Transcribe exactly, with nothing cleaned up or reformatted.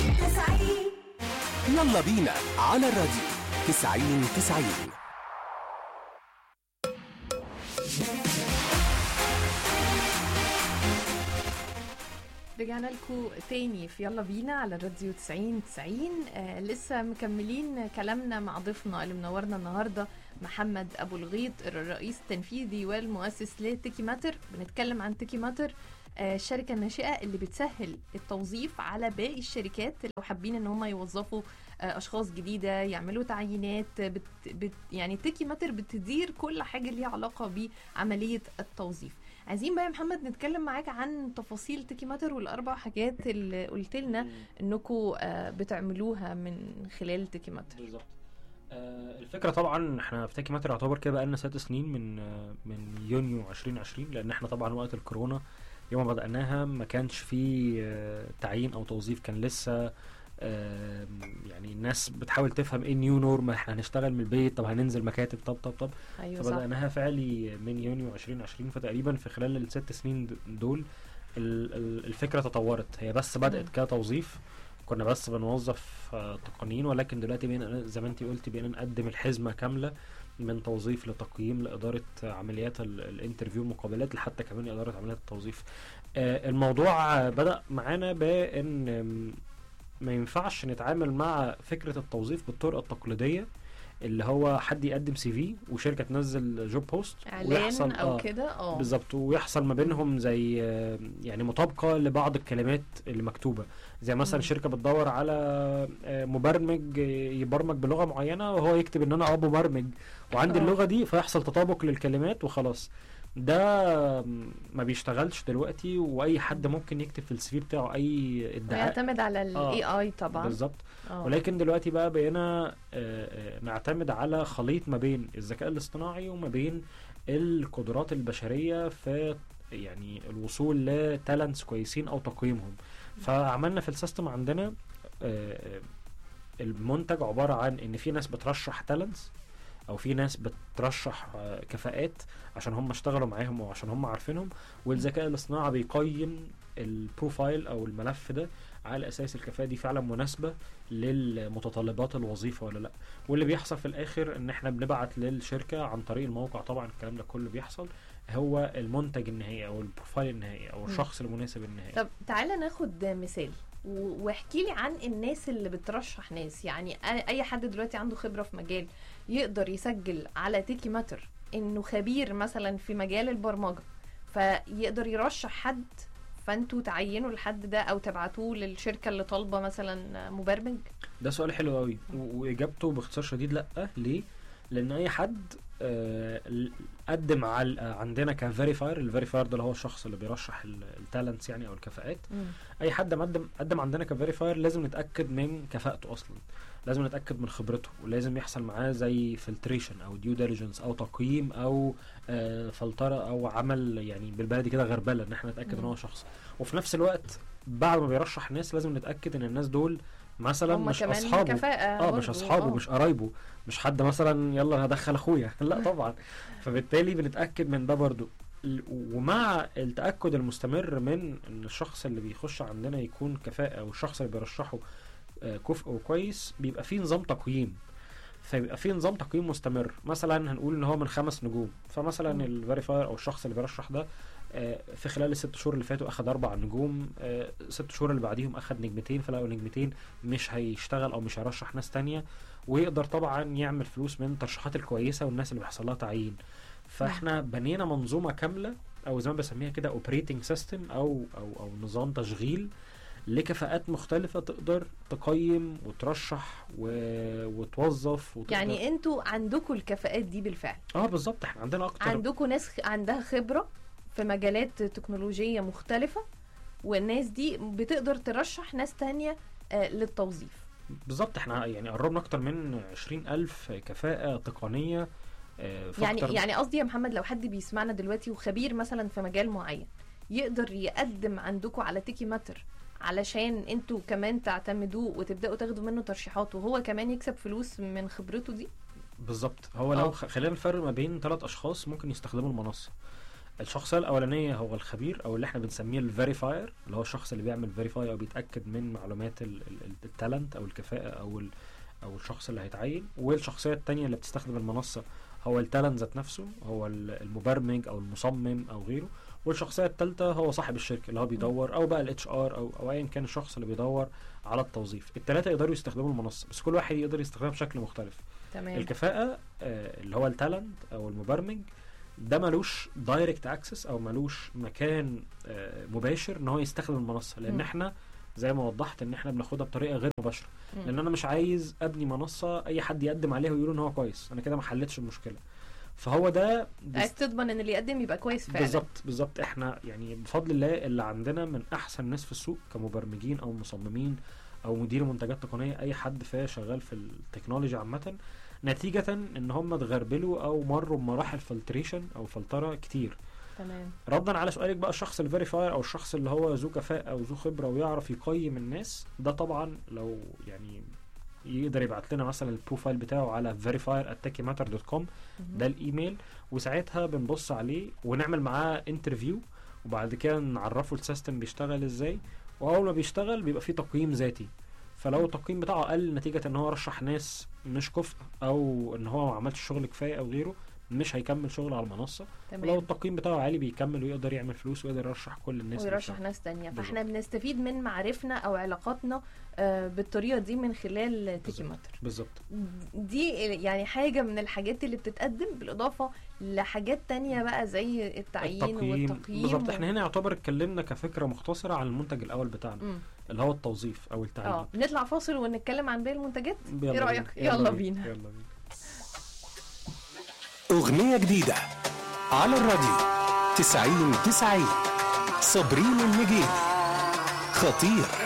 يلا بينا على الراديو تسعين تسعين. رجعنا لكم تاني في يلا بينا على الراديو تسعين تسعين. آه لسه مكملين كلامنا مع ضيفنا اللي منورنا النهارده محمد ابو الغيط، الرئيس التنفيذي والمؤسس لتيكي ماتر. بنتكلم عن تيكي ماتر، آه الشركه الناشئه اللي بتسهل التوظيف على باقي الشركات لو حابين ان هم يوظفوا آه اشخاص جديده، يعملوا تعيينات. بت بت يعني تيكي ماتر بتدير كل حاجه ليها علاقه بعمليه التوظيف. عايزين بقى يا محمد نتكلم معاك عن تفاصيل تيكي ماتر والاربع حاجات اللي قلت لنا انكم بتعملوها من خلال تيكي ماتر. بالظبط. آه الفكره طبعا احنا في تيكي ماتر يعتبر كده بقى لنا ست سنين من آه من يونيو عشرين عشرين، لان احنا طبعا وقت الكورونا يوم ما بدأناها ما كانش فيه آه تعيين او توظيف، كان لسه آه يعني الناس بتحاول تفهم ايه نيو نورم، احنا هنشتغل من البيت، طب هننزل مكاتب، طب طب طب أيوة فبدأناها فعلي من يونيو عشرين عشرين. فتقريبا في خلال الست سنين دول الفكرة تطورت، هي بس بدأت كتوظيف، كنا بس بنوظف آه تقنيين، ولكن دلوقتي بقينا زي ما انتي قلتي بقينا نقدم الحزمة كاملة من توظيف لتقييم لإدارة عمليات الانترفيو المقابلات لحتى كمان إدارة عمليات التوظيف. آه الموضوع بدأ معانا بأن ما ينفعش نتعامل مع فكرة التوظيف بالطرق التقليدية اللي هو حد يقدم سي في وشركة تنزل جوب بوست اعلان او كده. اه بالظبط، ويحصل ما بينهم زي يعني مطابقة لبعض الكلمات اللي مكتوبة، زي مثلا م. شركة بتدور على مبرمج يبرمج بلغة معينة وهو يكتب ان انا اه مبرمج وعندي أوه. اللغة دي، فيحصل تطابق للكلمات وخلاص. ده ما بيشتغلش دلوقتي، واي حد ممكن يكتب في السي في بتاعه اي ادعاء يعتمد على الاي اي طبعا. بالظبط. ولكن دلوقتي بقى بقينا نعتمد على خليط ما بين الذكاء الاصطناعي وما بين القدرات البشريه في يعني الوصول لتالنتس كويسين او تقييمهم. فعملنا في السيستم عندنا المنتج عباره عن ان في ناس بترشح تالنتس او في ناس بترشح كفاءات عشان هم اشتغلوا معاهم او عشان هم عارفينهم، والذكاء الاصطناعي بيقيم البروفايل او الملف ده على اساس الكفاءه دي فعلا مناسبه للمتطلبات الوظيفه ولا لا. واللي بيحصل في الاخر ان احنا بنبعت للشركه عن طريق الموقع، طبعا الكلام ده كله بيحصل، هو المنتج النهائي او البروفايل النهائي او الشخص المناسب النهائي. طب تعالى ناخد مثال واحكي لي عن الناس اللي بترشح ناس. يعني اي حد دلوقتي عنده خبره في مجال يقدر يسجل على تيكي ماتر انه خبير مثلا في مجال البرمجه، فيقدر يرشح حد، فانتوا تعينوا الحد ده او تبعتوه للشركه اللي طالبه مثلا مبرمج؟ ده سؤال حلو قوي واجابته باختصار شديد لا. ليه؟ لان اي حد آه قدم على عندنا كفيريفاير، الفيريفاير ده اللي هو الشخص اللي بيرشح التالنتس يعني او الكفاءات. م. اي حد قدم قدم عندنا كفيريفاير لازم نتاكد من كفاءته اصلا، لازم نتاكد من خبرته، ولازم يحصل معاه زي فلتريشن او ديو ديليجنس او تقييم او آه فلتره او عمل يعني بالبلدي كده غربله ان احنا نتاكد م. ان هو شخص. وفي نفس الوقت بعد ما بيرشح ناس لازم نتاكد ان الناس دول مثلا مش اصحابه، اه مش اصحابه أوه. مش قرايبه، مش حد مثلا يلا هدخل اخويا لا طبعا. فبالتالي بنتاكد من ده برضو. ومع التاكد المستمر من ان الشخص اللي بيخش عندنا يكون كفاءه والشخص اللي بيرشحه كفء وكويس، بيبقى فيه نظام تقييم. فيبقى فيه نظام تقييم مستمر. مثلا هنقول ان هو من خمس نجوم، فمثلا الفيريفاير او الشخص اللي بيرشح ده في خلال الست شهور اللي فاتوا اخد اربع نجوم، ست شهور اللي بعديهم اخد نجمتين، فلو نجمتين مش هيشتغل او مش هيرشح ناس تانية، ويقدر طبعا يعمل فلوس من الترشيحات الكويسة والناس اللي بيحصل لها تعيين. فاحنا بنينا منظومة كاملة او زي ما بسميها كده اوبريتنج سيستم او او او نظام تشغيل لكفاءات مختلفة تقدر تقيم وترشح و... وتوظف وتقدر. يعني انتوا عندكم الكفاءات دي بالفعل؟ اه بالظبط، احنا عندنا اكتر، عندكم ناس عندها خبرة في مجالات تكنولوجية مختلفة، والناس دي بتقدر ترشح ناس تانية آه للتوظيف. بالظبط، احنا يعني قربنا اكتر من عشرين الف كفاءة تقنية. آه يعني يعني قصدي يا محمد لو حد بيسمعنا دلوقتي وخبير مثلا في مجال معين، يقدر يقدم عندكم على تيكي ماتر علشان انتوا كمان تعتمدوه وتبدأوا تاخدوا منه ترشيحات وهو كمان يكسب فلوس من خبرته دي؟ بالظبط. هو لو خلينا نفرق ما بين ثلاث اشخاص ممكن يستخدموا المنصة. الشخصيه الاولانيه هو الخبير او اللي احنا بنسميه الفيريفاير، اللي هو الشخص اللي بيعمل فيريفاي او بيتاكد من معلومات التالنت او الكفاءه او ال او الشخص اللي هيتعين. والشخصيه الثانيه اللي بتستخدم المنصه هو التالنت ذات نفسه، هو المبرمج او المصمم او غيره. والشخصيه الثالثه هو صاحب الشركه اللي هو بيدور او بقى الاتش ار او او ايا كان الشخص اللي بيدور على التوظيف. الثلاثه يقدروا يستخدموا المنصه بس كل واحد يقدر يستخدمها بشكل مختلف. تمام. الكفاءه آه اللي هو التالنت او المبرمج ده ملوش دايركت اكسس او ملوش مكان آه مباشر ان هو يستخدم المنصه، لان م. احنا زي ما وضحت ان احنا بناخدها بطريقه غير مباشره، م. لان انا مش عايز ابني منصه اي حد يقدم عليها ويقول ان هو كويس، انا كده ما حلتش المشكله. فهو ده عايز تضمن ان اللي يقدم يبقى كويس فعلا. بالظبط بالظبط. احنا يعني بفضل الله اللي عندنا من احسن ناس في السوق كمبرمجين او مصممين او مدير منتجات تقنيه، اي حد فيها شغال في التكنولوجيا عامه، نتيجه ان هم اتغربلوا او مروا بمراحل فلتريشن او فلتره كتير. تمام. ردا على سؤالك بقى، الشخص الفيريفاير او الشخص اللي هو ذو كفاءه او ذو خبره ويعرف يقيم الناس، ده طبعا لو يعني يقدر يبعت لنا مثلا البروفايل بتاعه على فيريفاير ات تكي ماتر دوت كوم، ده الايميل، وساعتها بنبص عليه ونعمل معاه انترفيو، وبعد كده نعرفه السيستم بيشتغل ازاي، واول ما بيشتغل بيبقى فيه تقييم ذاتي. فلو التقييم بتاعه قل نتيجه ان هو رشح ناس مش كفء او ان هو ما عملش شغل كفايه او غيره، مش هيكمل شغل على المنصه. تمام. ولو التقييم بتاعه عالي بيكمل ويقدر يعمل فلوس ويقدر يرشح كل الناس ويرشح ناس تانية. فاحنا بنستفيد من معرفنا او علاقاتنا آه بالطريقه دي من خلال تيكي ماتر. بالظبط. دي يعني حاجه من الحاجات اللي بتتقدم بالاضافه لحاجات تانية بقى زي التعيين التقييم. والتقييم. بالظبط. احنا هنا يعتبر اتكلمنا كفكره مختصره عن المنتج الاول بتاعنا، م. اللي هو التوظيف او التعيين. اه نطلع فاصل ونتكلم عن باقي المنتجات. ايه رايك؟ يلا, يلا بينا. بينا. يلا بينا. أغنية جديدة على الراديو تسعين تسعين، صابرين النجيب، خطير.